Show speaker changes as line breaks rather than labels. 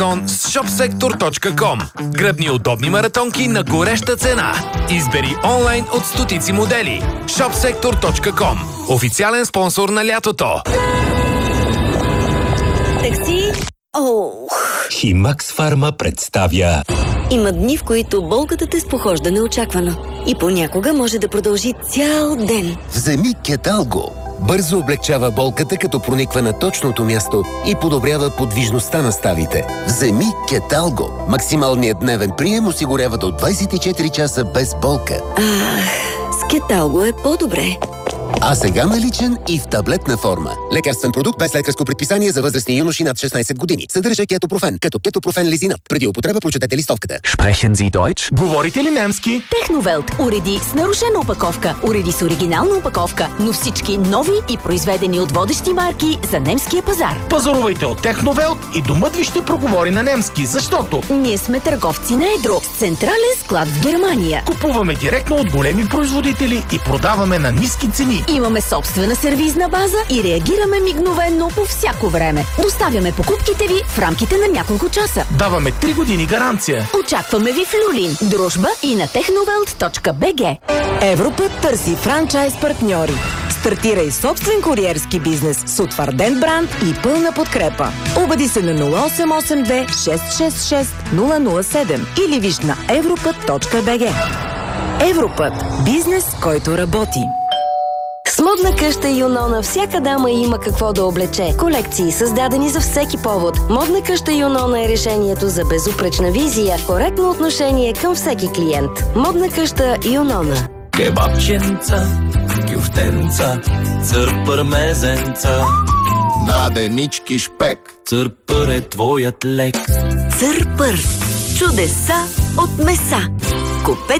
с shopsektor.com. Гръбни удобни маратонки на гореща цена. Избери онлайн от стотици модели. shopsektor.com. Официален спонсор на лятото.
Такси.
Химакс Фарма представя.
Има дни, в които болката те спохожда неочаквано. И понякога може да продължи цял ден.
Вземи Кеталго. Бързо облегчава болката, като прониква на точното място и подобрява подвижността на ставите. Вземи Кеталго. Максималният дневен прием осигурява до 24 часа без болка.
С Кеталго е по-добре.
А сега наличен и в таблетна форма. Лекарствен продукт без лекарско предписание за възрастни юноши над 16 години. Съдържа кетопрофен, като кетопрофен лизинат. Преди употреба прочетете листовката.
Sprechen Sie Deutsch? Говорите ли немски?
Техновелт. Уреди с нарушена опаковка, уреди с оригинална опаковка, но всички нови и произведени от водещи марки за немския пазар.
Пазарувайте от Техновелт и домът ви ще проговори на немски, защото
Ние сме търговци на едро с централен склад в Германия.
купуваме директно от големи производители и продаваме на ниски цени.
Имаме собствена сервизна база и реагираме мигновенно по всяко време. Доставяме покупките ви в рамките на няколко часа.
Даваме 3 години гаранция.
Очакваме ви в Люлин, Дружба и на technovelt.bg.
Европът търси франчайз партньори. Стартирай собствен куриерски бизнес с утвърден бранд и пълна подкрепа. Обади се на 0882 666 007 или виж на европът.bg. Европът. Бизнес, който работи.
С модна къща Юнона всяка дама има какво да облече. Колекции създадени за всеки повод. Модна къща Юнона е решението за безупречна визия, коректно отношение към всеки клиент. Модна къща Юнона.
Кебабченца, кюфтенца, църпър мезенца,
Наденички шпек.
църпър е твоят лек.
Църпър. Чудеса от меса. Купете